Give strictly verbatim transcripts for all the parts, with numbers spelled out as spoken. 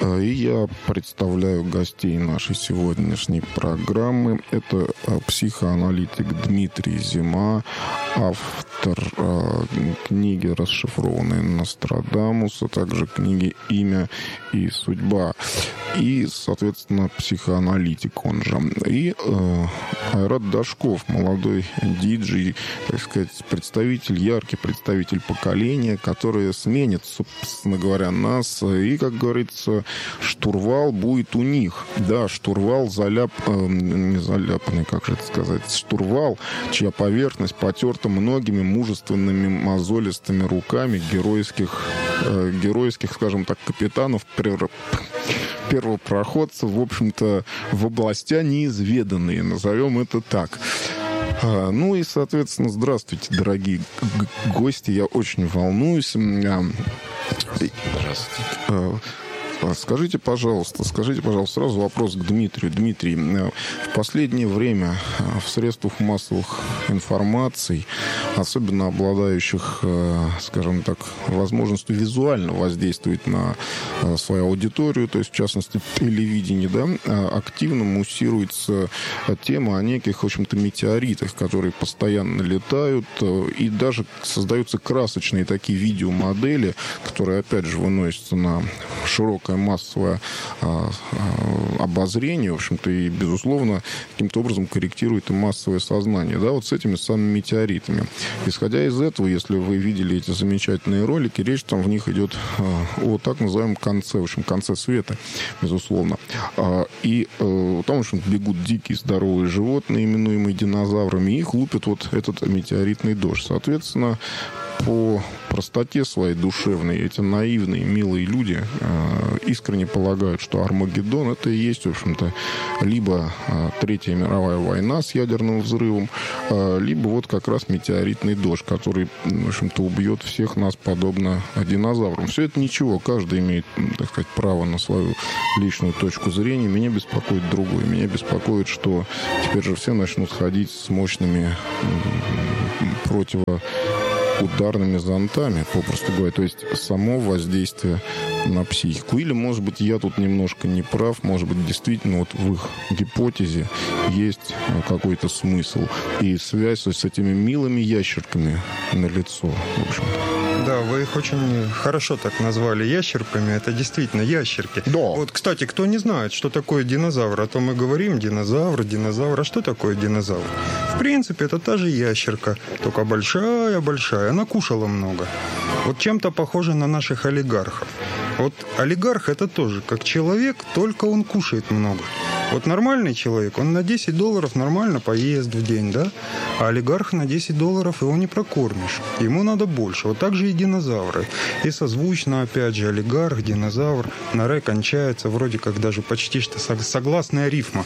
И я представляю гостей нашей сегодняшней программы. Это психоаналитик Дмитрий Зима, автор книги «Расшифрованный Нострадамус», а также книги «Имя и судьба». И, соответственно, психоаналитик он же. И э, Айрат Дашков, молодой диджей, так сказать, представитель, яркий представитель поколения, которое сменит, собственно говоря, нас. И, как говорится, штурвал будет у них. Да, штурвал заляп... Э, не заляпанный, как же это сказать? Штурвал, чья поверхность потерта многими мужественными мозолистыми руками геройских, э, геройских, скажем так, капитанов, первопроходцев, в общем-то, в областя неизведанные, назовем это так. Ну и, соответственно, здравствуйте, дорогие гости. Я очень волнуюсь. Здравствуйте. Скажите, пожалуйста, скажите, пожалуйста, сразу вопрос к Дмитрию. Дмитрий, в последнее время в средствах массовых информаций, особенно обладающих, скажем так, возможностью визуально воздействовать на свою аудиторию, то есть, в частности, телевидение, да, активно муссируется тема о неких, в общем-то, метеоритах, которые постоянно летают, и даже создаются красочные такие видеомодели, которые, опять же, выносятся на широкое массовое а, а, обозрение, в общем-то, и, безусловно, каким-то образом корректирует и массовое сознание, да, вот с этими самыми метеоритами. Исходя из этого, если вы видели эти замечательные ролики, речь там в них идет а, о так называемом конце, в общем, конце света, безусловно. А, и а, там, в общем, бегут дикие здоровые животные, именуемые динозаврами, и их лупит вот этот метеоритный дождь. Соответственно, по простоте своей душевной эти наивные, милые люди э, искренне полагают, что Армагеддон — это и есть, в общем-то, либо э, Третья мировая война с ядерным взрывом, э, либо вот как раз метеоритный дождь, который, в общем-то, убьет всех нас подобно динозаврам. Все это ничего, каждый имеет, так сказать, право на свою личную точку зрения. Меня беспокоит другое. Меня беспокоит, что теперь же все начнут ходить с мощными противо ударными зонтами, попросту говоря, то есть само воздействие на психику. Или, может быть, я тут немножко не прав, может быть, действительно вот в их гипотезе есть какой-то смысл и связь с этими милыми ящерками налицо, в общем-то. Да, вы их очень хорошо так назвали ящерками. Это действительно ящерки. Да. Вот, кстати, кто не знает, что такое динозавр, а то мы говорим динозавр, динозавр. А что такое динозавр? В принципе, это та же ящерка, только большая-большая. Она кушала много. Вот чем-то похожа на наших олигархов. Вот олигарх — это тоже как человек, только он кушает много. Вот нормальный человек, он на десять долларов нормально поест в день, да? А олигарх на десять долларов его не прокормишь. Ему надо больше. Вот так же и динозавры. И созвучно, опять же, олигарх, динозавр. На «ре» кончается вроде как даже почти что согласная рифма.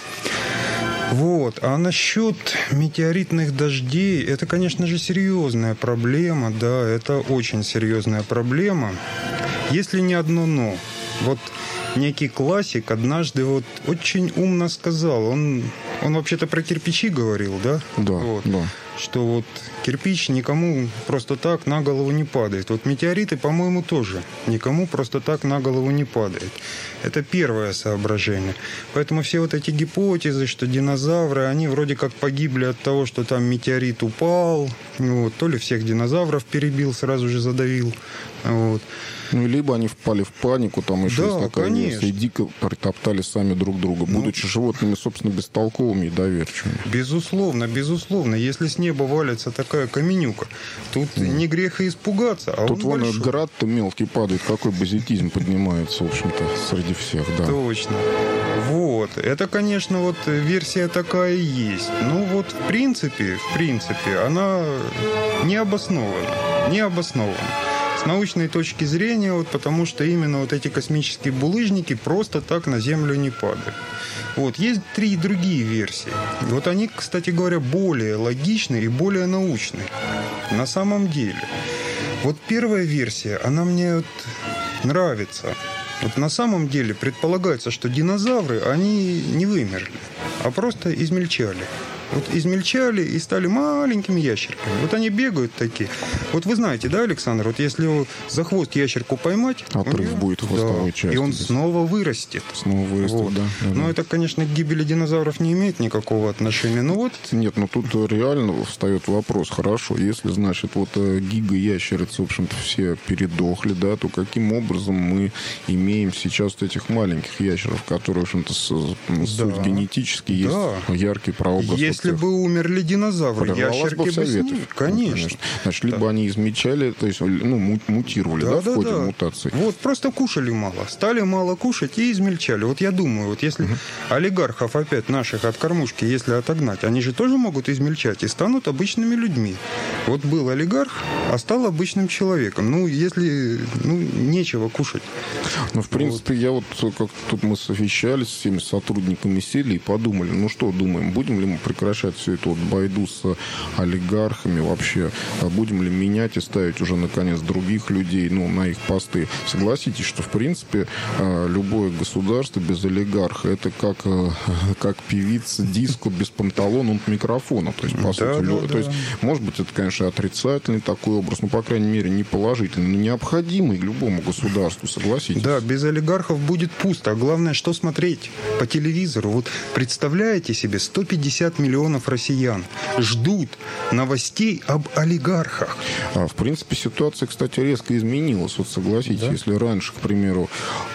Вот. А насчет метеоритных дождей, это, конечно же, серьезная проблема, да, это очень серьезная проблема. Если не одно «но». Вот некий классик однажды вот очень умно сказал, он, он вообще-то про кирпичи говорил, да? Да, вот. да. Что вот кирпич никому просто так на голову не падает. Вот метеориты, по-моему, тоже никому просто так на голову не падает. Это первое соображение. Поэтому все вот эти гипотезы, что динозавры, они вроде как погибли от того, что там метеорит упал, вот, то ли всех динозавров перебил, сразу же задавил. Вот. Ну, либо они впали в панику, там еще да, есть такая конечно. версия, и дико притоптали сами друг друга, ну, будучи животными, собственно, бестолковыми и доверчивыми. Безусловно, безусловно. Если с неба валится такая каменюка, тут mm. не грех и испугаться, а тут он вон град-то мелкий падает, какой базитизм поднимается, в общем-то, среди всех, да. Точно. Вот. Это, конечно, вот версия такая и есть. Ну, вот, в принципе, в принципе, она не обоснована. Не обоснована. С научной точки зрения, вот, потому что именно вот эти космические булыжники просто так на Землю не падают. Вот. Есть три другие версии. Вот они, кстати говоря, более логичны и более научны. На самом деле. Вот первая версия, она мне вот нравится. Вот на самом деле предполагается, что динозавры, они не вымерли, а просто измельчали. Вот измельчали и стали маленькими ящерками. Вот они бегают такие. Вот вы знаете, да, Александр, вот если за хвост ящерку поймать... Отрыв него, будет хвостовой да, части. И он здесь. снова вырастет. Снова вырастет, вот. да. да. Но это, конечно, к гибели динозавров не имеет никакого отношения. Но вот... Нет, ну тут реально встает вопрос. Хорошо, если, значит, вот гига-ящерицы, в общем-то, все передохли, да, то каким образом мы имеем сейчас вот этих маленьких ящеров, которые, в общем-то, с, да. суть генетически есть да. яркий прообраз. Если вот бы умерли динозавры, ящерки бы с ними. Конечно. Ну, конечно. Значит, либо да. они измельчали, то есть, ну, мутировали, да, да, в ходе да. мутации. Вот, просто кушали мало. Стали мало кушать и измельчали. Вот я думаю, вот если угу. олигархов опять наших от кормушки, если отогнать, они же тоже могут измельчать и станут обычными людьми. Вот был олигарх, а стал обычным человеком. Ну, если, ну, нечего кушать. Ну, в принципе, вот. я вот, как тут мы совещались с всеми сотрудниками сели и подумали, ну что думаем, будем ли мы прекращать всю эту вот байду с олигархами вообще, будем ли менять и ставить уже, наконец, других людей, ну, на их посты. Согласитесь, что, в принципе, любое государство без олигарха, это как, как певица диско без панталон и микрофона. То есть, по да, сути, да, то да. есть, может быть, это, конечно, отрицательный такой образ, но, по крайней мере, не положительный, но необходимый любому государству, согласитесь? Да, без олигархов будет пусто. А главное, что смотреть по телевизору. Вот представляете себе, сто пятьдесят миллионов россиян ждут новостей об олигархах. А, в принципе, ситуация, кстати, резко изменилась. Вот согласитесь, да? Если раньше, к примеру,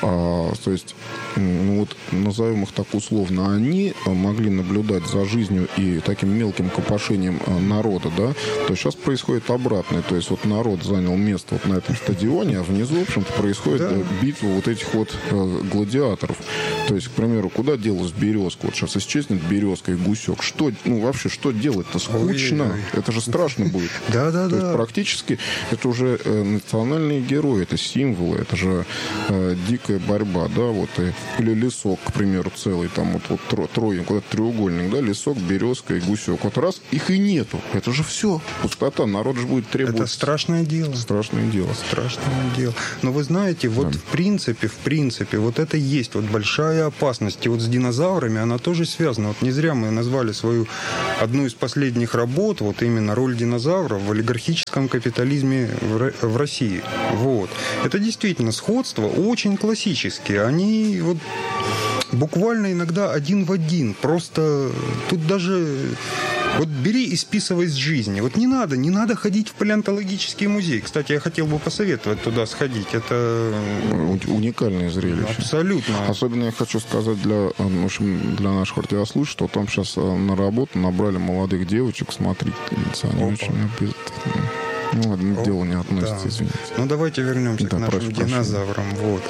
а, то есть, ну вот, назовем их так условно, они могли наблюдать за жизнью и таким мелким копошением народа, да, то сейчас происходит обратное. То есть вот народ занял место вот на этом стадионе, а внизу, в общем-то, происходит да. битва вот этих вот э, гладиаторов. То есть, к примеру, куда делась березка? Вот сейчас исчезнет березка и гусек. Что, ну, вообще, что делать-то? Скучно. Ой-ой-ой. Это же страшно будет. Да-да-да. То есть, практически, это уже э, национальные герои, это символы, это же э, дикая борьба, да, вот. И, или лесок, к примеру, целый, там вот, вот тро, трое, куда-то треугольник, да, лесок, березка и гусек. Вот раз, их и нету. Это же все. Пустота. Народ же будет требовать... Это страшное дело. Страшное дело. Страшное дело. Но вы знаете, вот да. в принципе, в принципе, вот это есть вот большая опасность. И вот с динозаврами она тоже связана. Вот не зря мы назвали свою одну из последних работ, вот именно роль динозавров в олигархическом капитализме в России. Вот. Это действительно сходство очень классические. Они вот буквально иногда один в один. Просто тут даже... Вот бери и списывай с жизни. Вот не надо, не надо ходить в палеонтологический музей. Кстати, я хотел бы посоветовать туда сходить. Это уникальное зрелище. Абсолютно. Особенно я хочу сказать для, в общем, для наших радиослушателей, что там сейчас на работу набрали молодых девочек, смотрительниц. Они Опа. очень любят. Ну, ладно, дело не относится, да. извините. Ну, давайте вернемся да, к нашим прошу, динозаврам. Прошу. Вот.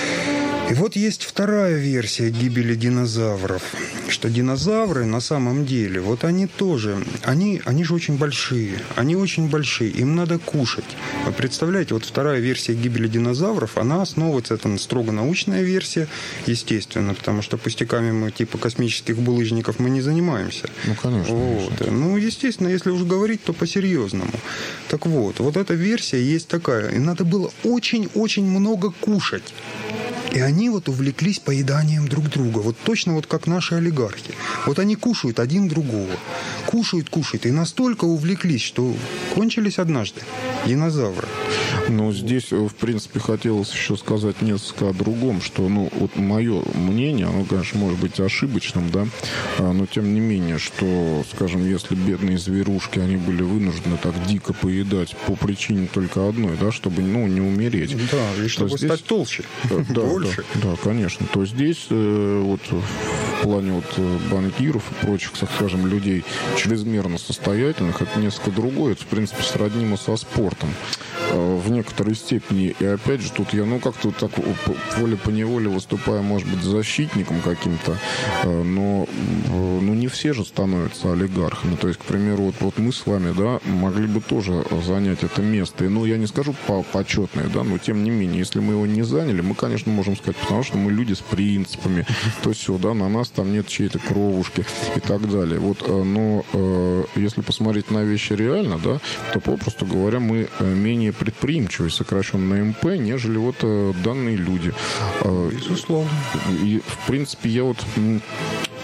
И вот есть вторая версия гибели динозавров, что динозавры на самом деле, вот они тоже, они, они же очень большие, они очень большие, им надо кушать. Вы представляете, вот вторая версия гибели динозавров, она основывается, это строго научная версия, естественно, потому что пустяками мы типа космических булыжников мы не занимаемся. Ну, конечно. Вот. конечно. Ну, естественно, если уже говорить, то по-серьезному. Так вот, вот эта версия есть такая, и надо было очень-очень много кушать. И они вот увлеклись поеданием друг друга. Вот точно вот как наши олигархи. Вот они кушают один другого. Кушают, кушают. И настолько увлеклись, что кончились однажды динозавры. Но здесь, в принципе, хотелось еще сказать несколько о другом, что, ну, вот мое мнение, оно, конечно, может быть ошибочным, да, но тем не менее, что, скажем, если бедные зверушки, они были вынуждены так дико поедать по причине только одной, да, чтобы, ну, не умереть. Да, и чтобы здесь... стать толще, да, больше. Да, да, конечно. То здесь вот в плане вот банкиров и прочих, скажем, людей чрезмерно состоятельных, это несколько другое. Это, в принципе, сроднимо со спортом в некоторой степени. И опять же, тут я, ну, как-то так волей-поневоле выступаю, может быть, защитником каким-то, но ну, не все же становятся олигархами. То есть, к примеру, вот, вот мы с вами, да, могли бы тоже занять это место. И, ну, я не скажу почетное, да, но тем не менее, если мы его не заняли, мы, конечно, можем сказать, потому что мы люди с принципами, то все, да, на нас там нет чьей-то кровушки и так далее. Вот, но если посмотреть на вещи реально, да, то, попросту говоря, мы менее предприимчивый, сокращен на эм пэ, нежели вот э, данные люди. Безусловно. И, в принципе, я вот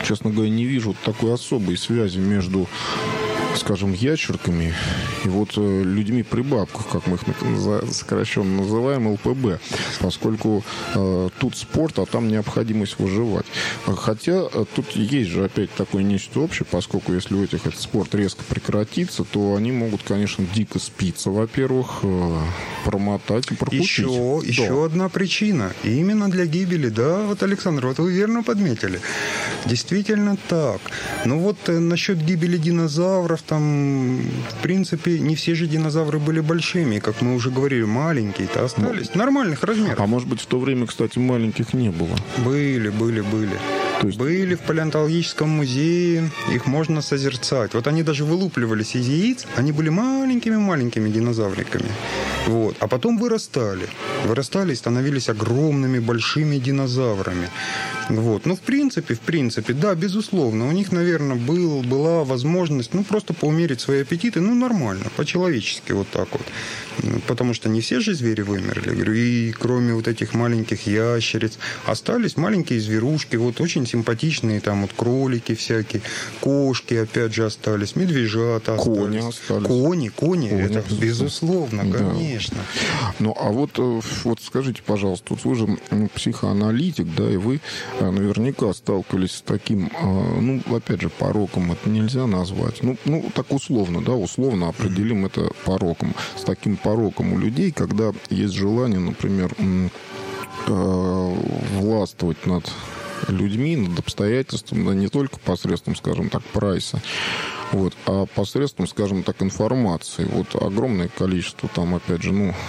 честно говоря, не вижу такой особой связи между, скажем, ящерками и вот э, людьми при бабках, как мы их сокращенно называем, эл пэ бэ, поскольку э, тут спорт, а там необходимость выживать. Хотя э, тут есть же опять такое нечто общее, поскольку если у этих этот спорт резко прекратится, то они могут, конечно, дико спиться, во-первых, э, промотать и пропустить. Еще, да. еще одна причина. И именно для гибели, да, вот, Александр, вот вы верно подметили. Действительно так. Но вот э, насчет гибели динозавров, там, в принципе, не все же динозавры были большими, как мы уже говорили, маленькие-то остались, ну, нормальных размеров. А может быть, в то время, кстати, маленьких не было? Были, были, были. То есть... Были в палеонтологическом музее, их можно созерцать. Вот они даже вылупливались из яиц, они были маленькими-маленькими динозавриками. Вот. А потом вырастали. Вырастали и становились огромными, большими динозаврами. Вот. Ну, в принципе, в принципе, да, безусловно, у них, наверное, был, была возможность, ну, просто поумерить свои аппетиты, ну, нормально, по-человечески вот так вот. Потому что не все же звери вымерли. Говорю, и кроме вот этих маленьких ящериц остались маленькие зверушки, вот очень симпатичные, там вот кролики всякие, кошки опять же остались, медвежата остались. Кони остались. Кони, кони, кони это безусловно, да. Конечно. Ну, а вот, вот скажите, пожалуйста, вот вы же психоаналитик, да, и вы наверняка сталкивались с таким, ну, опять же, пороком это нельзя назвать, ну, ну так условно, да, условно определим это пороком, с таким пороком у людей, когда есть желание, например, властвовать над людьми, над обстоятельствами, да, не только посредством, скажем так, прайса, вот, а посредством, скажем так, информации. Вот огромное количество там, опять же, ну,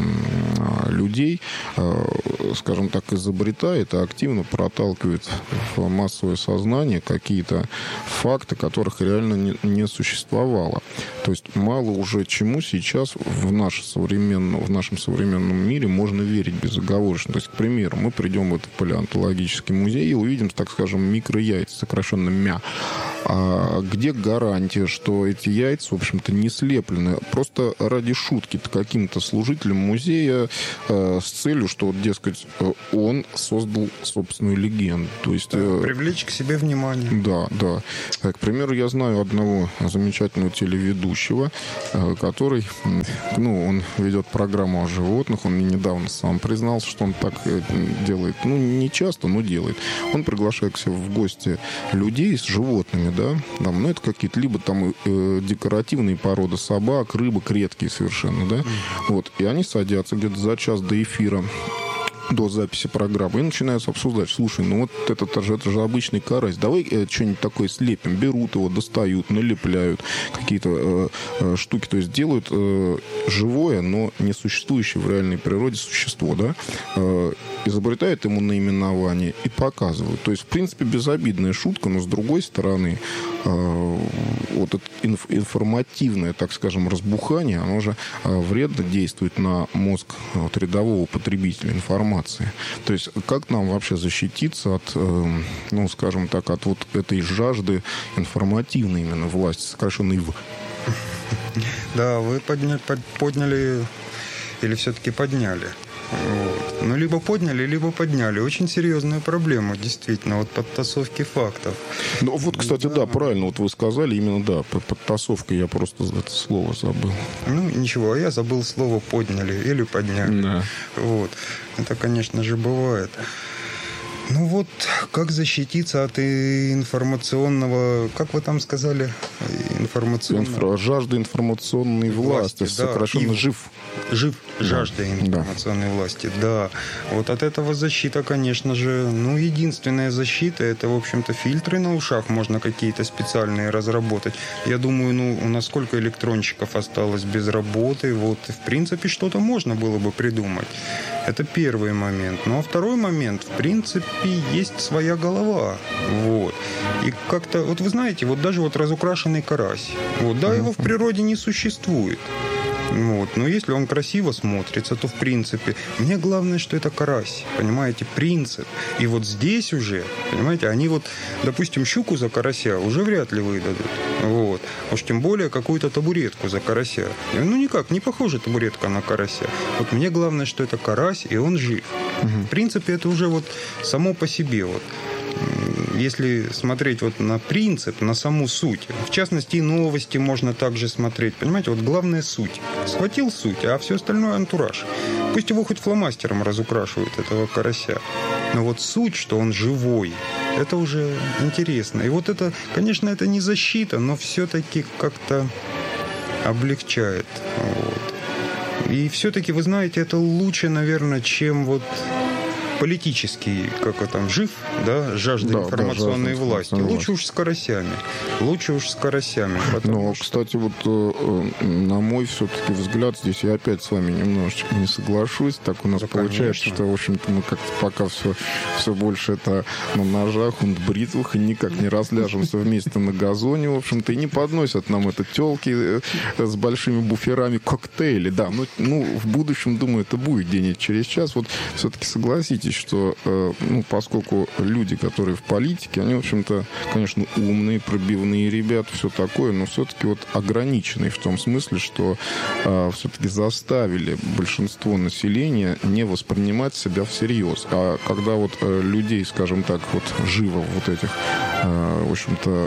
людей, скажем так, изобретает и активно проталкивает в массовое сознание какие-то факты, которых реально не, не существовало. То есть мало уже чему сейчас в, наш современном, в нашем современном мире можно верить безоговорочно. То есть, к примеру, мы придем в этот палеонтологический музей и увидим, так скажем, микрояйца, сокращенно МЯ. А где гарантия, что эти яйца, в общем-то, не слеплены? Просто ради шутки-то каким-то служителям музея э, с целью, что, вот, дескать, он создал собственную легенду. То есть, э, привлечь к себе внимание. Да, да. К примеру, я знаю одного замечательного телеведущего, э, который, ну, он ведет программу о животных. Он мне недавно сам признался, что он так делает. Ну, не часто, но делает. Он приглашает к себе в гости людей с животными, да, там, ну, это какие-то либо там э, декоративные породы собак, рыбок редкие совершенно, да, mm. вот, и они садятся где-то за час до эфира, до записи программы, и начинают обсуждать: слушай, ну вот это, это, же, это же обычный карась, давай э, что-нибудь такое слепим. Берут его, достают, налепляют какие-то э, э, штуки, то есть делают э, живое, но не существующее в реальной природе существо, да, э, изобретают ему наименование и показывают. То есть, в принципе, безобидная шутка, но с другой стороны, э, вот это инф- информативное, так скажем, разбухание, оно же э, вредно действует на мозг вот, рядового потребителя информации. То есть, как нам вообще защититься от, э, ну, скажем так, от вот этой жажды информативной именно власти, сокращенной «в»? Да, вы подняли, подняли или все-таки подняли. Вот. Ну, либо подняли, либо подняли. Очень серьезную проблему, действительно, вот подтасовки фактов. Ну, вот, кстати, да, да правильно, вот вы сказали, именно, да, подтасовка, я просто это слово забыл. Ну, ничего, я забыл слово «подняли» или «подняли». Да. Вот. Это, конечно же, бывает. Ну вот, как защититься от информационного, как вы там сказали, информационного... Инфра... Жажда информационной власти, власти да. сокращенно И... ЖИВ. ЖИВ, жажда да. информационной да. власти, да. Вот от этого защита, конечно же, ну, единственная защита, это, в общем-то, фильтры на ушах можно какие-то специальные разработать. Я думаю, ну, у нас сколько электронщиков осталось без работы, вот, в принципе, что-то можно было бы придумать. Это первый момент. Ну, а второй момент, в принципе, есть своя голова. Вот. И как-то, вот вы знаете, вот даже вот разукрашенный карась, вот, да, его в природе не существует. Вот. Но если он красиво смотрится, то в принципе мне главное, что это карась, понимаете, принцип. И вот здесь уже, понимаете, они вот, допустим, щуку за карася уже вряд ли выдадут. Вот. Уж тем более какую-то табуретку за карася. Ну никак, не похожа табуретка на карася. Вот мне главное, что это карась, и он жив. Угу. В принципе, это уже вот само по себе вот. если смотреть вот на принцип, на саму суть, в частности, и новости можно также смотреть, понимаете, вот главная суть. Схватил суть, а все остальное антураж. Пусть его хоть фломастером разукрашивают, этого карася. Но вот суть, что он живой, это уже интересно. И вот это, конечно, это не защита, но все-таки как-то облегчает. Вот. И все-таки, вы знаете, это лучше, наверное, чем вот политический, как там, жив, да, жажда да, информационной да, власти. Лучше власть. уж с карасями. Лучше уж с карасями. Но, что... кстати, вот на мой все-таки взгляд, здесь я опять с вами немножечко не соглашусь. Так у нас да, получается, конечно. Что, в общем-то, мы как-то пока все, все больше это на ножах, на бритвах, и никак не разляжемся вместе на газоне, в общем-то, и не подносят нам это телки с большими буферами коктейли. Да, ну, ну, в будущем, думаю, это будет где-нибудь через час. Вот все-таки согласитесь, что, ну, поскольку люди, которые в политике, они, в общем-то, конечно, умные, пробивные ребята, все такое, но все-таки вот ограниченные в том смысле, что э, все-таки заставили большинство населения не воспринимать себя всерьез. А когда вот э, людей, скажем так, вот живо вот этих, э, в общем-то,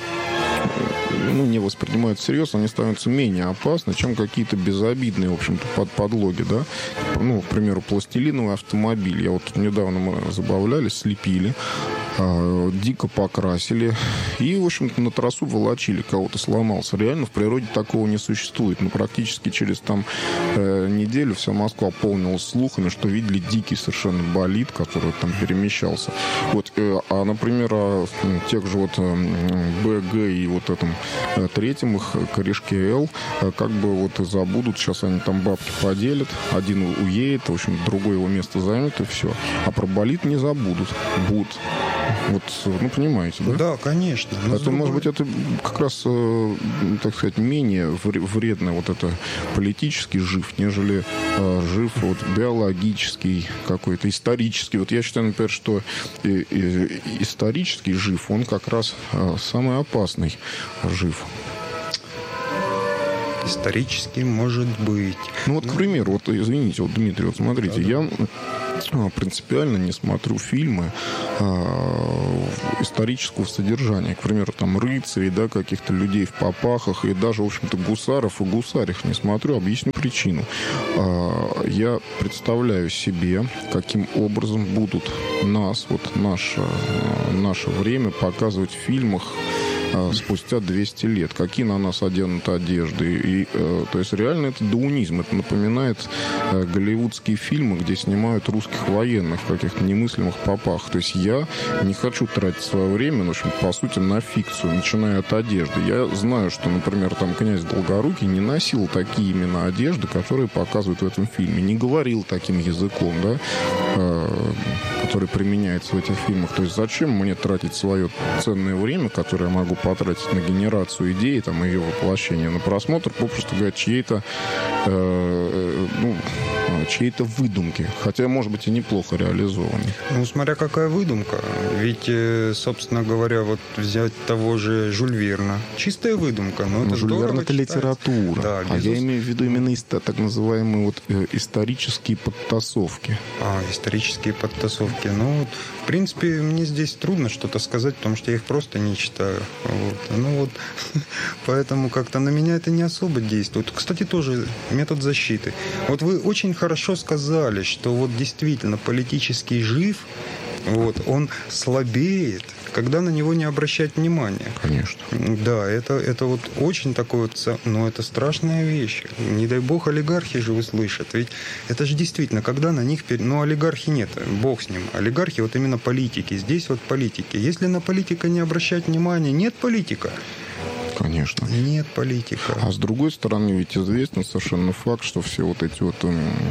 ну, не воспринимают всерьез, они становятся менее опасны, чем какие-то безобидные, в общем-то, под подлоги, да. Ну, к примеру, пластилиновый автомобиль. Я вот недавно мы забавлялись, слепили, э, дико покрасили и, в общем-то, на трассу волочили, кого-то сломался. Реально в природе такого не существует. Но практически через там э, неделю вся Москва полнилась слухами, что видели дикий совершенно болид, который там перемещался. Вот, э, а, например, о тех же вот э, БГ и вот этом э, третьем их корешке Л, э, как бы вот и забудут, сейчас они там бабки поделят, один уедет, в общем, другой его место займет, и все. А про болид не забудут. Будут. Вот, ну, понимаете, да? Да, конечно. Но это, другой... может быть, это как раз, э, так сказать, менее вредно вот это политический жив, нежели э, жив вот биологический какой-то, исторический. Вот я считаю, например, что и, и, исторический жив, он как раз э, самый опасный жив. Исторически может быть. Ну вот, к примеру, вот, извините, вот, Дмитрий, вот смотрите, да, да. я принципиально не смотрю фильмы э, исторического содержания. К примеру, там, рыцарей, да, каких-то людей в попахах, и даже, в общем-то, гусаров и гусарих не смотрю. Объясню причину. Э, я представляю себе, каким образом будут нас, вот наше, наше время показывать в фильмах спустя двести лет. Какие на нас оденуты одежды. И, э, то есть реально это даунизм. Это напоминает э, голливудские фильмы, где снимают русских военных в каких-то немыслимых попах. То есть я не хочу тратить свое время, в общем, по сути, на фикцию, начиная от одежды. Я знаю, что, например, там князь Долгорукий не носил такие именно одежды, которые показывают в этом фильме. Не говорил таким языком, да, э, который применяется в этих фильмах. То есть зачем мне тратить свое ценное время, которое я могу потратить на генерацию идеи, там, ее воплощение, на просмотр, попросту говоря, чьей-то э, ну, чьей-то выдумки. Хотя, может быть, и неплохо реализованы. Ну, смотря какая выдумка. Ведь, собственно говоря, вот взять того же Жюль Верна. Чистая выдумка. Но это Жюль Верн — это литература. Да, а я имею в виду именно так называемые вот исторические подтасовки. А, исторические подтасовки. Ну, вот, в принципе, мне здесь трудно что-то сказать, потому что я их просто не читаю. Вот. Ну вот, поэтому как-то на меня это не особо действует. Кстати, тоже метод защиты. Вот вы очень хорошо сказали, что вот действительно политический жив, вот, он слабеет, когда на него не обращать внимания. Конечно. Да, это, это вот очень такой вот, ну, это страшная вещь. Не дай бог, олигархи же услышат. Ведь это же действительно, когда на них... Ну, олигархи нет, бог с ним. Олигархи вот именно политики. Здесь вот политики. Если на политика не обращать внимания, нет политика. Конечно. Нет политика. А с другой стороны, ведь известен совершенно факт, что все вот эти вот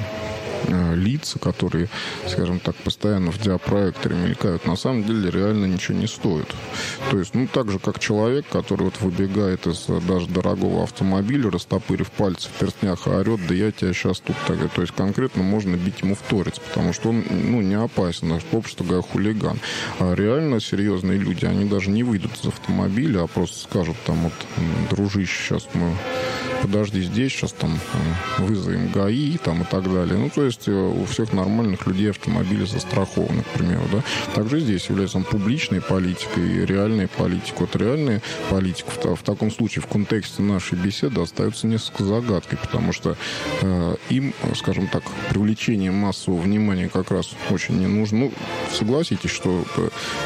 лица, которые, скажем так, постоянно в диапроекторе мелькают, на самом деле реально ничего не стоят. То есть, ну, так же, как человек, который вот выбегает из даже дорогого автомобиля, растопырив пальцы в перстнях, и орет: да я тебя сейчас тут так... То есть, конкретно можно бить ему в торец, потому что он, ну, не опасен, попросту говоря, хулиган. А реально серьезные люди, они даже не выйдут из автомобиля, а просто скажут там: вот, дружище, сейчас мы... подожди здесь, сейчас там вызовем ГАИ там, и так далее. Ну, то есть происшествия у всех нормальных людей автомобили застрахованы, к примеру, да. Также здесь является он публичной политикой и реальной политикой. Вот реальная политика в, в таком случае в контексте нашей беседы остается несколько загадкой, потому что э, им, скажем так, привлечение массового внимания как раз очень не нужно. Ну, согласитесь, что э,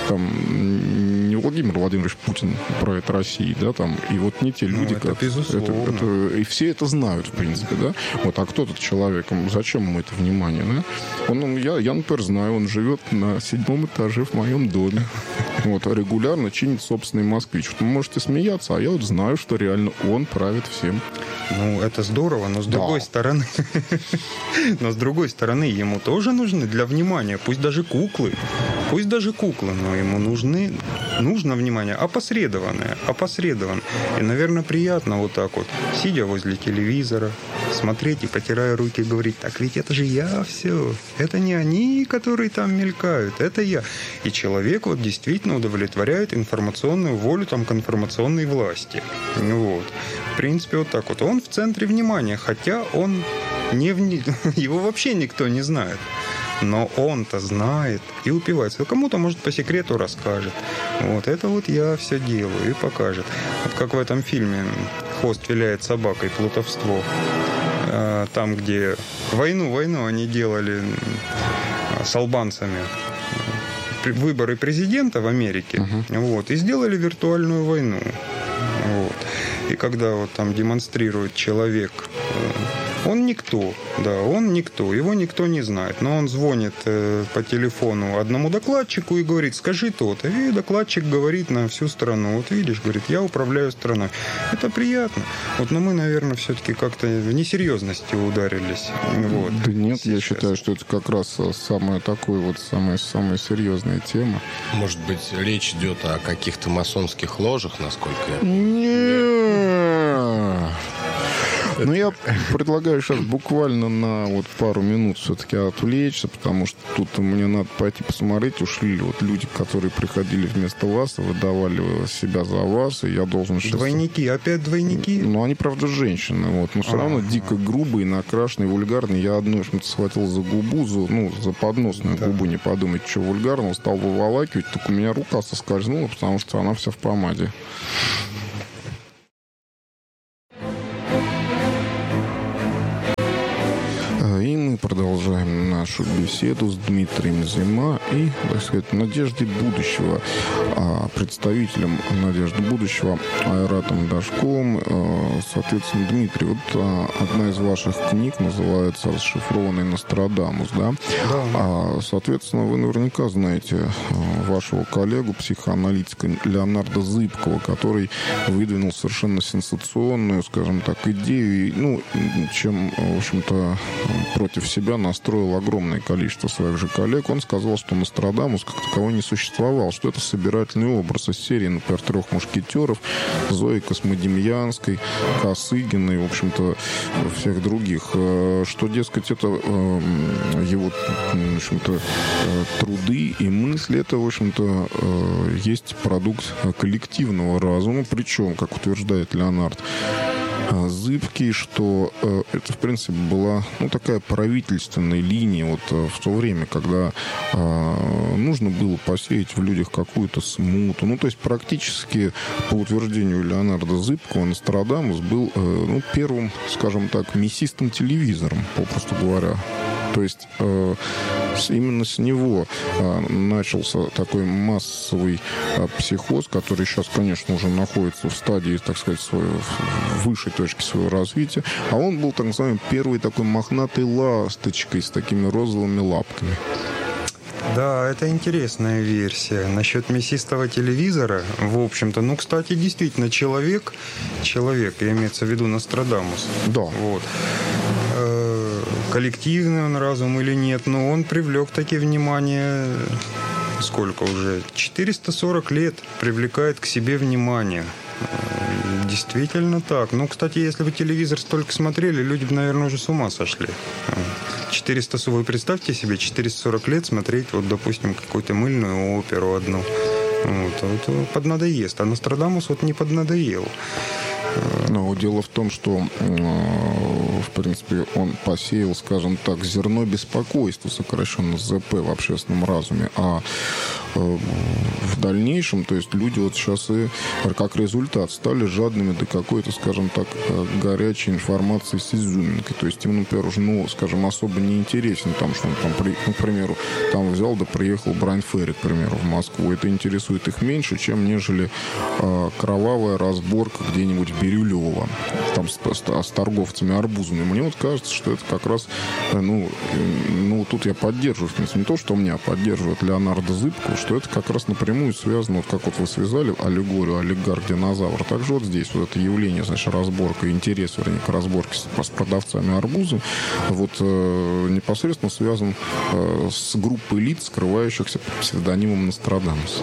там не Владимир Владимирович Путин правит Россией, да, там, и вот не те люди, ну, это как... безусловно. Это, это, и все это знают, в принципе, да. Вот, а кто этот человек? Зачем ему это внимание, да? Он, он, я, я, например, знаю, он живет на седьмом этаже в моем доме. Вот, регулярно чинит собственный москвич. Вот вы можете смеяться, а я вот знаю, что реально он правит всем. Ну, это здорово, но с да. другой стороны... Но с другой стороны, ему тоже нужны для внимания, пусть даже куклы, пусть даже куклы, но ему нужны, нужно внимание опосредованное, опосредованное. И, наверное, приятно вот так вот, сидя возле телевизора, смотреть и, потирая руки, говорить: так ведь это же я все, это не они, которые там мелькают, это я. И человек вот действительно удовлетворяет информационную волю там к информационной власти. Вот. В принципе, вот так вот. Он в центре внимания, хотя он не в... его вообще никто не знает. Но он-то знает и упивается. Кому-то, может, по секрету расскажет. Вот это вот я все делаю и покажет. Вот как в этом фильме «Хвост виляет собакой. Плутовство». Там, где войну-войну они делали с албанцами. Выборы президента в Америке. Uh-huh. Вот, и сделали виртуальную войну. Вот. И когда вот там демонстрирует человек, он никто, да, он никто, его никто не знает, но он звонит э, по телефону одному докладчику и говорит: скажи то-то, и докладчик говорит на всю страну: вот видишь, говорит, я управляю страной. Это приятно. Вот, но мы, наверное, все-таки как-то в несерьезности ударились. Вот. Да нет, сейчас. Я считаю, что это как раз самая такая вот самая, самая серьезная тема. Может быть, речь идет о каких-то масонских ложах, насколько я... Нет. Ну, я предлагаю сейчас буквально на вот пару минут все-таки отвлечься, потому что тут мне надо пойти посмотреть, ушли ли вот люди, которые приходили вместо вас, выдавали себя за вас, и я должен сейчас... Двойники, опять двойники? Ну, они, правда, женщины, вот, но все А-а-а. равно дико грубые, накрашенные, вульгарные. Я одну, в общем-то, схватил за губу, за, ну, за подносную да. губу, не подумать, что вульгарного, стал выволакивать, так у меня рука соскользнула, потому что она вся в помаде. Продолжаем нашу беседу с Дмитрием Зима и, так сказать, Надеждой будущего, представителем Надежды будущего Айратом Дашковым. Соответственно, Дмитрий, вот одна из ваших книг называется «Расшифрованный Нострадамус», да? Да. Соответственно, вы наверняка знаете вашего коллегу, психоаналитика Леонарда Зыбкова, который выдвинул совершенно сенсационную, скажем так, идею, ну, чем, в общем-то, против себя настроил огромное количество своих же коллег. Он сказал, что Нострадамус как таковой не существовал, что это собирательный образ из серии, например, «Трех мушкетеров», Зои Космодемьянской, Косыгиной, в общем-то, всех других. Что, дескать, это его, в общем-то, труды и мысли, это, в общем-то, есть продукт коллективного разума, причем, как утверждает Леонард Зыбкий, что э, это, в принципе, была, ну, такая правительственная линия вот э, в то время, когда э, нужно было посеять в людях какую-то смуту. Ну, то есть, практически, по утверждению Леонарда Зыбкова, Нострадамус был, э, ну, первым, скажем так, мясистым телевизором, попросту говоря. То есть э, именно с него э, начался такой массовый э, психоз, который сейчас, конечно, уже находится в стадии, так сказать, своей, высшей точки своего развития. А он был, так называемый, первой такой мохнатой ласточкой с такими розовыми лапками. Да, это интересная версия. Насчет мясистого телевизора, в общем-то, ну, кстати, действительно, человек, человек, имеется в виду Нострадамус. Да. Вот. Коллективный он разум или нет, но он привлек таки внимание, сколько уже, четыреста сорок лет привлекает к себе внимание. Действительно так. Ну, кстати, если бы телевизор столько смотрели, люди бы, наверное, уже с ума сошли. четыреста сорок, вы представьте себе, четыреста сорок лет смотреть, вот, допустим, какую-то мыльную оперу одну. Вот, вот поднадоест. А Нострадамус вот не поднадоел. Но дело в том, что, в принципе, он посеял, скажем так, зерно беспокойства, сокращенно ЗП, в общественном разуме. А в дальнейшем, то есть люди вот сейчас и как результат стали жадными до какой-то, скажем так, горячей информации с изюминкой. То есть им, например, уже, ну, скажем, особо не интересен там, что он там, ну, к примеру, там взял да приехал Брайан Ферри, к примеру, в Москву. Это интересует их меньше, чем нежели э, кровавая разборка где-нибудь в Бирюлево там с, с, с торговцами арбузами. Мне вот кажется, что это как раз, ну, ну тут я поддерживаю, в принципе, не то, что меня поддерживает Леонардо Зыбко, что это как раз напрямую связано, вот как вот вы связали аллегорию олигарх-динозавр, также вот здесь вот это явление, значит, разборка, интерес, вернее, к разборке с, с продавцами арбуза, вот э, непосредственно связан э, с группой лиц, скрывающихся под псевдонимом Нострадамус.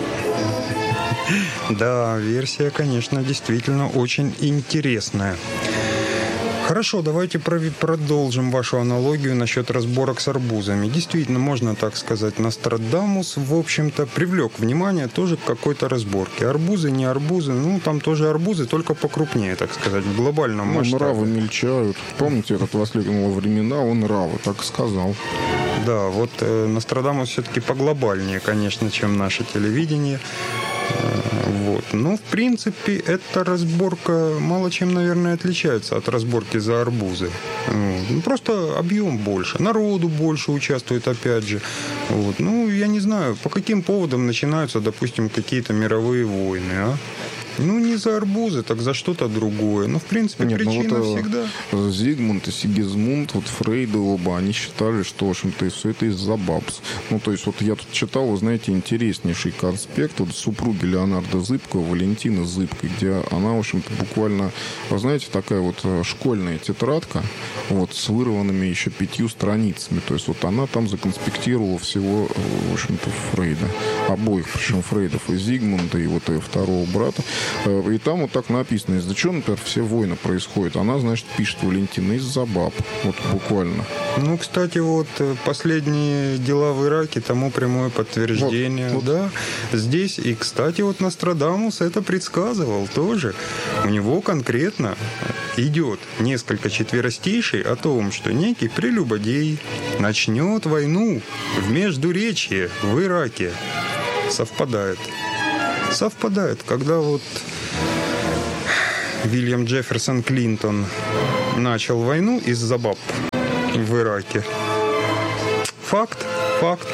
Да, версия, конечно, действительно очень интересная. Хорошо, давайте продолжим вашу аналогию насчет разборок с арбузами. Действительно, можно так сказать, Нострадамус, в общем-то, привлек внимание тоже к какой-то разборке. Арбузы, не арбузы, ну, там тоже арбузы, только покрупнее, так сказать, в глобальном ну, масштабе. Нравы мельчают. Помните, этот воскликнул во времена, он нравы, так и сказал. Да, вот э, Нострадамус все-таки поглобальнее, конечно, чем наше телевидение. Вот. Но, в принципе, эта разборка мало чем, наверное, отличается от разборки за арбузы. Ну, просто объем больше, народу больше участвует, опять же. Вот. Ну, я не знаю, по каким поводам начинаются, допустим, какие-то мировые войны, а? Ну, не за арбузы, так за что-то другое. Но, в принципе, Нет, причина ну вот, всегда... Зигмунд и Сигизмунд, вот Фрейд и оба, они считали, что, в общем-то, все это из-за бабс. Ну, то есть, вот я тут читал, вы знаете, интереснейший конспект вот супруги Леонардо Зыбко, Валентины Зыбко, где она, в общем-то, буквально, вы знаете, такая вот школьная тетрадка, вот, с вырванными еще пятью страницами. То есть, вот она там законспектировала всего, в общем-то, Фрейда. Обоих, причем Фрейдов и Зигмунда, и вот и второго брата. И там вот так написано, из-за чего, например, все войны происходят. Она, значит, пишет Валентина, из-за баб. Вот буквально. Ну, кстати, вот последние дела в Ираке тому прямое подтверждение. Вот, вот. Да. Здесь, и, кстати, вот Нострадамус это предсказывал тоже. У него конкретно идет несколько четверостишей о том, что некий прелюбодей начнет войну в Междуречье в Ираке. Совпадает. Совпадает, когда вот Вильям Джефферсон Клинтон начал войну из-за баб в Ираке. Факт, факт.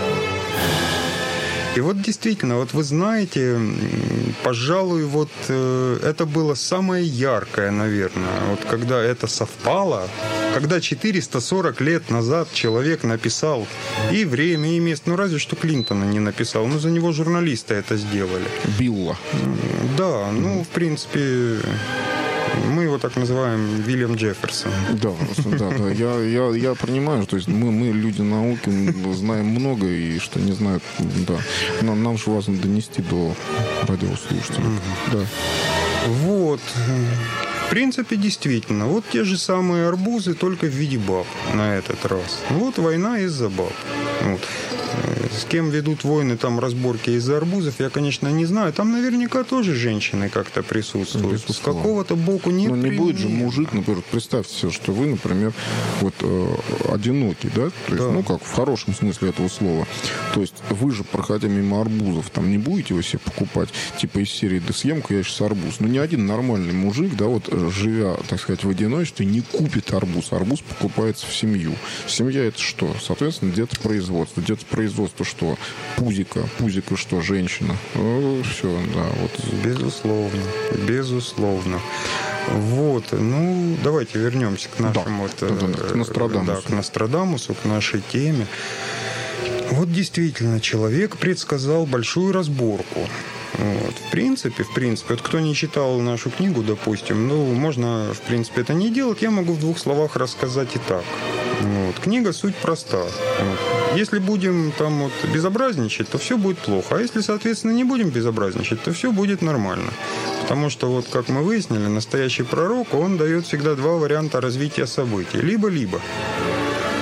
И вот действительно, вот вы знаете, пожалуй, вот э, это было самое яркое, наверное, вот когда это совпало, когда четыреста сорок лет назад человек написал и время, и место, ну разве что Клинтона не написал, но за него журналисты это сделали. Билла. Да, ну, в принципе... Мы его так называем Вильям Джефферсон. Да, да, да. Я, я, я понимаю, то есть мы, мы, люди науки, знаем много, и что не знают, да. Нам, нам же важно донести до радиослушателей. Mm-hmm. Да. Вот. В принципе, действительно. Вот те же самые арбузы, только в виде баб на этот раз. Вот война из-за баб. Вот. С кем ведут войны, там разборки из-за арбузов, я, конечно, не знаю. Там наверняка тоже женщины как-то присутствуют. С какого-то боку нет. Ну, не будет же мужик, например, представьте себе, что вы, например, вот э, одинокий, да? То есть, да. Ну, как в хорошем смысле этого слова. То есть вы же, проходя мимо арбузов, там не будете его себе покупать, типа из серии «Да съем-ка я сейчас арбуз». Ну, ни один нормальный мужик, да, вот живя, так сказать, в одиночестве, не купит арбуз. Арбуз покупается в семью. Семья — это что? Соответственно, где-то производство. Где-то производство что? Пузика. Пузика что? Женщина. Ну, все, да. Вот. Безусловно. Безусловно. Вот. Ну, давайте вернемся к нашему... Да, вот, да, да, к Нострадамусу. Да, к Нострадамусу, к нашей теме. Вот действительно, человек предсказал большую разборку. Вот. В принципе, в принципе, вот кто не читал нашу книгу, допустим, ну, можно, в принципе, это не делать. Я могу в двух словах рассказать и так. Вот. Книга суть проста. Вот. Если будем там вот безобразничать, то все будет плохо. А если, соответственно, не будем безобразничать, то все будет нормально. Потому что, вот как мы выяснили, настоящий пророк, он дает всегда два варианта развития событий. Либо-либо.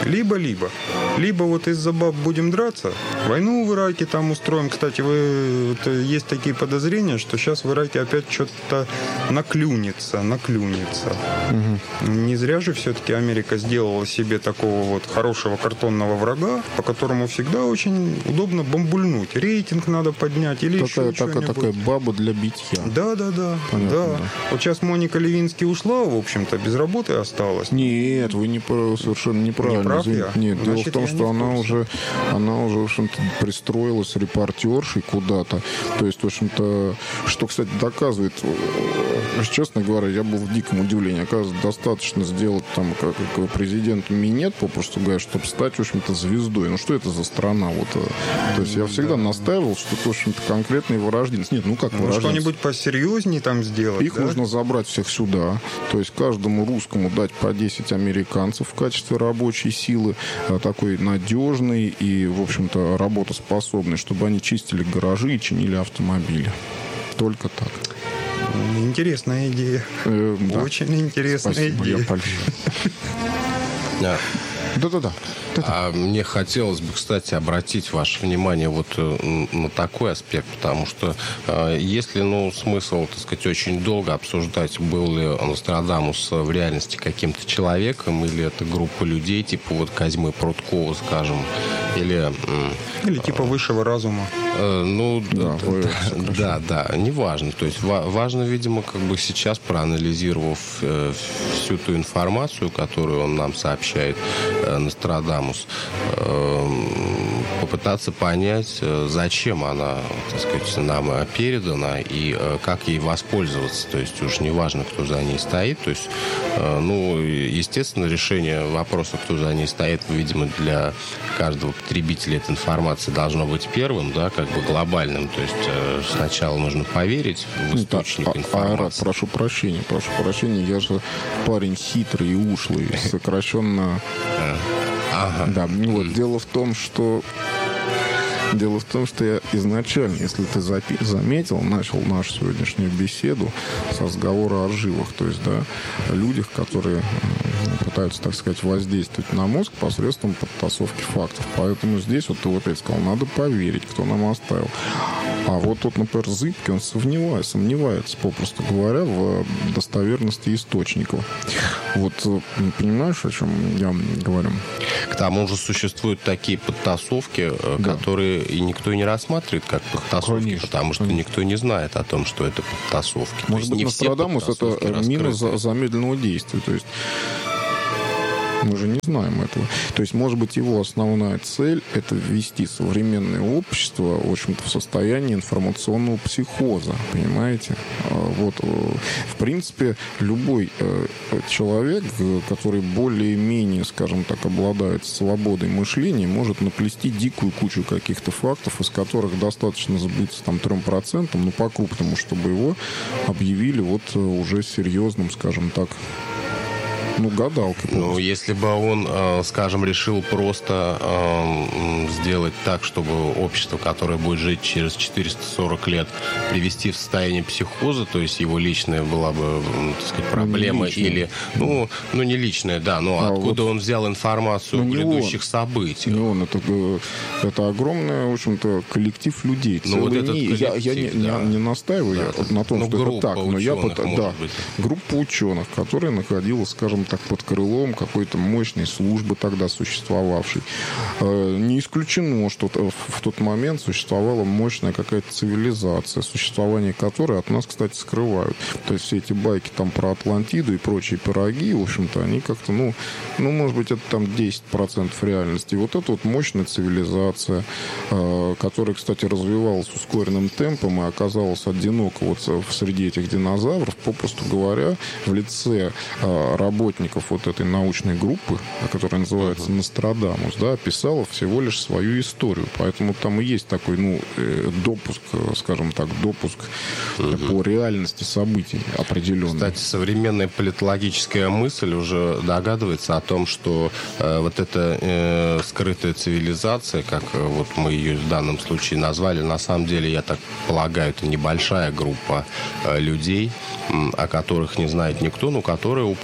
Либо-либо. Либо вот из-за баб будем драться, войну в Ираке там устроим. Кстати, вы, есть такие подозрения, что сейчас в Ираке опять что-то наклюнется, наклюнется. Угу. Не зря же все-таки Америка сделала себе такого вот хорошего картонного врага, по которому всегда очень удобно бомбульнуть. Рейтинг надо поднять или такая, еще такая, что-нибудь. Такая баба для битья. Да, да, да. Понятно, да. да. Вот сейчас Моника Левински ушла, в общем-то, без работы осталась. Нет, вы не, совершенно неправильно. Не прав я? Нет, Значит, дело в том, что она уже, она уже, в общем-то, пристроилась репортершей куда-то. То есть, в общем-то, что, кстати, доказывает, честно говоря, я был в диком удивлении. Оказывается, достаточно сделать там как, как президенту минет, попросту говоря, чтобы стать, в общем-то, звездой. Ну, что это за страна? Вот, то есть, я всегда настаивал, что это, в общем-то, конкретный вырожденец. Нет, ну как ну, вырожденец? Что-нибудь посерьезнее там сделать, Их да? нужно забрать всех сюда. То есть, каждому русскому дать по десять американцев в качестве рабочей силы, такой надежный и, в общем-то, работоспособный, чтобы они чистили гаражи и чинили автомобили. Только так. Интересная идея. Э, да. Очень интересная Спасибо, идея. я польщен. Да-да-да. А мне хотелось бы, кстати, обратить ваше внимание вот на такой аспект, потому что э, если, ну, смысл, так сказать, очень долго обсуждать, был ли Нострадамус в реальности каким-то человеком, или это группа людей, типа вот Козьмы Прудкова, скажем, или... Э, или типа высшего разума. Э, ну, да, да, да, да, неважно. То есть ва- важно, видимо, как бы сейчас, проанализировав э, всю ту информацию, которую он нам сообщает, э, Нострадамус, попытаться понять, зачем она, так сказать, нам передана и как ей воспользоваться. То есть уж не важно, кто за ней стоит. То есть, ну, естественно, решение вопроса, кто за ней стоит, видимо, для каждого потребителя этой информации должно быть первым, да, как бы глобальным. То есть сначала нужно поверить в источник да, информации. Айрат, прошу прощения, прошу прощения, я же парень хитрый и ушлый, сокращенно... Ага. Да, вот, дело в том, что Дело в том, что я изначально, если ты запи- заметил, начал нашу сегодняшнюю беседу с разговора о живых, то есть, да, людях, которые пытаются, так сказать, воздействовать на мозг посредством подтасовки фактов. Поэтому здесь, вот ты вот это сказал, надо поверить, кто нам оставил. А вот тут, например, Зыбкий, он сомневается, сомневается, попросту говоря, в достоверности источников. Вот, понимаешь, о чем я говорю? К тому же существуют такие подтасовки, да, которые и никто и не рассматривает как подтасовки, конечно, потому что конечно. Никто не знает о том, что это подтасовки. Может быть, Нострадамус — это мина замедленного действия, то есть мы же не знаем этого. То есть, может быть, его основная цель – это ввести современное общество, в общем-то, в состояние информационного психоза, понимаете? Вот, в принципе, любой человек, который более-менее, скажем так, обладает свободой мышления, может наплести дикую кучу каких-то фактов, из которых достаточно сбыться там трем процентам, ну, по-крупному, чтобы его объявили вот уже серьезным, скажем так, ну, гадалкой. Ну, если бы он, скажем, решил просто э, сделать так, чтобы общество, которое будет жить через четыреста сорок лет, привести в состояние психоза, то есть его личная была бы, так сказать, проблема, ну, или, ну, ну, не личная, да, но а откуда вот он взял информацию ну, о грядущих событиях? Не он, это, это огромный, в общем-то, коллектив людей. Ну, вот этот коллектив, я, я не, да. не, не настаиваю да. я на том, ну, что это так, но я пытаюсь, да, группа ученых, которая находилась, скажем так, под крылом какой-то мощной службы тогда существовавшей. Не исключено, что в тот момент существовала мощная какая-то цивилизация, существование которой от нас, кстати, скрывают. То есть все эти байки там про Атлантиду и прочие пироги, в общем-то, они как-то, ну, ну может быть, это там десять процентов реальности. И вот эта вот мощная цивилизация, которая, кстати, развивалась ускоренным темпом и оказалась одиноко вот среди этих динозавров, попросту говоря, в лице работников вот этой научной группы, которая называется uh-huh. Нострадамус, да, описала всего лишь свою историю. Поэтому там и есть такой, ну, допуск, скажем так, допуск uh-huh. по реальности событий определенных. Кстати, современная политологическая мысль уже догадывается о том, что э, вот эта э, скрытая цивилизация, как э, вот мы ее в данном случае назвали, на самом деле, я так полагаю, это небольшая группа э, людей, э, о которых не знает никто, но которые управляют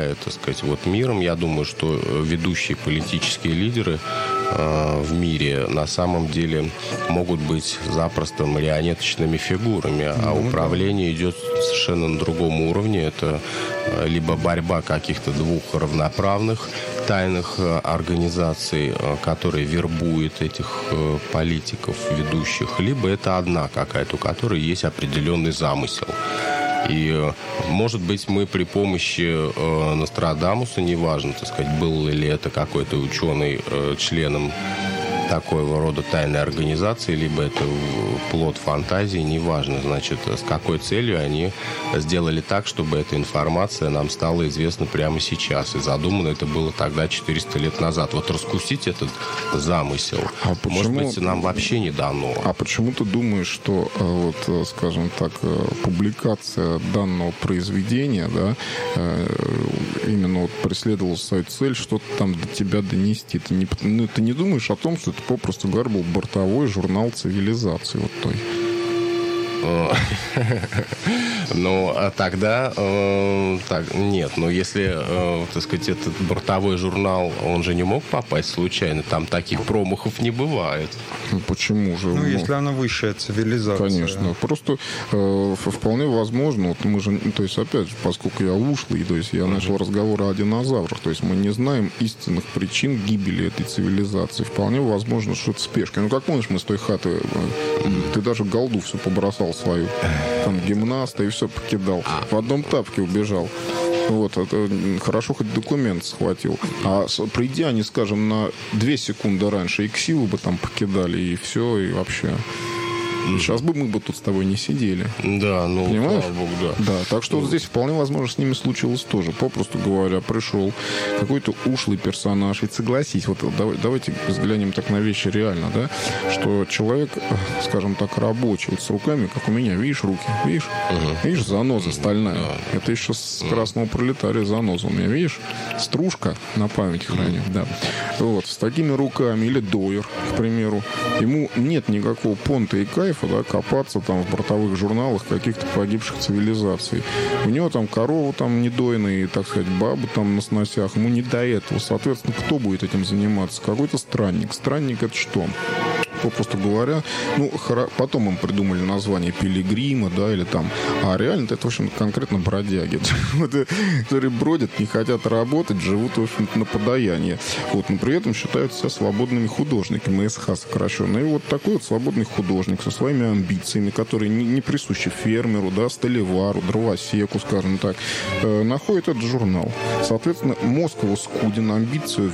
управляет, так сказать, вот миром. Я думаю, что ведущие политические лидеры э, в мире на самом деле могут быть запросто марионеточными фигурами, а управление идет совершенно на другом уровне. Это либо борьба каких-то двух равноправных тайных организаций, которые вербуют этих политиков, ведущих, либо это одна какая-то, у которой есть определенный замысел. И, может быть, мы при помощи э, Нострадамуса, неважно, так сказать, был ли это какой-то ученый э, членом такого рода тайной организации, либо это плод фантазии, неважно, значит, с какой целью они сделали так, чтобы эта информация нам стала известна прямо сейчас. И задумано это было тогда четыреста лет назад. Вот раскусить этот замысел, а почему, может быть, нам вообще не дано. А почему ты думаешь, что, вот, скажем так, публикация данного произведения, да, именно вот преследовала свою цель, что-то там до тебя донести? Ты не, ну, ты не думаешь о том, что это попросту говоря был бортовой журнал цивилизации вот той? Ну, а тогда э, так, нет, но если, э, так сказать, этот бортовой журнал, он же не мог попасть случайно, там таких промахов не бывает. Ну, почему же? Ну, ну, если она высшая цивилизация. Конечно, просто э, вполне возможно, вот мы же, то есть, опять же, поскольку я ушлый, то есть, я uh-huh. начал разговор о динозаврах, то есть, мы не знаем истинных причин гибели этой цивилизации. Вполне возможно, что это спешка. Ну, как помнишь, мы с той хаты, uh-huh. ты даже голду все побросал свою, там, гимнаста, и все покидал. В одном тапке убежал. Вот, это хорошо хоть документ схватил. А придя они, скажем, на две секунды раньше, и ксиву бы там покидали, и все, и вообще... Сейчас бы мы бы тут с тобой не сидели. Да, ну, понимаешь? слава богу, да. Да, так что вот здесь вполне возможно с ними случилось тоже. Попросту говоря, пришел какой-то ушлый персонаж. И согласись, вот давай, давайте взглянем так на вещи реально, да, что человек, скажем так, рабочий, вот с руками, как у меня, видишь, руки, видишь? Угу. Видишь, заноза стальная. Да. Это еще с красного пролетария заноза у меня, видишь? Стружка на память храню, угу. да. Вот, с такими руками, или дойер, к примеру, ему нет никакого понта и кайфа, да, копаться там в бортовых журналах каких-то погибших цивилизаций. У него там корову там недойные, так сказать, бабы там на сносях. Ему не до этого. Соответственно, кто будет этим заниматься? Какой-то странник. Странник — это что? Попросту говоря, ну, потом им придумали название пилигрима, да, или там, а реально это, в общем, конкретно бродяги, которые бродят, не хотят работать, живут, в общем-то, на подаяние. Вот, но при этом считают себя свободными художниками, эс ха сокращенно. И вот такой вот свободный художник со своими амбициями, которые не, не присущи фермеру, да, столевару, дровосеку, скажем так, э, находит этот журнал. Соответственно, мозг его скуден, амбицию